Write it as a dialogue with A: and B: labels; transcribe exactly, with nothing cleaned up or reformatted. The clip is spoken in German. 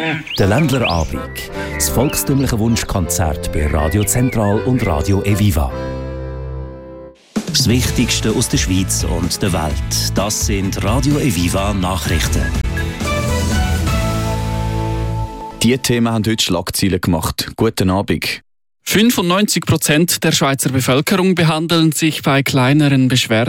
A: Der Ländlerabend. Das volkstümliche Wunschkonzert bei Radio Zentral und Radio Eviva. Das Wichtigste aus der Schweiz und der Welt. Das sind Radio Eviva Nachrichten.
B: Die Themen haben heute Schlagzeilen gemacht. Guten Abend.
C: fünfundneunzig Prozent der Schweizer Bevölkerung behandeln sich bei kleineren Beschwerden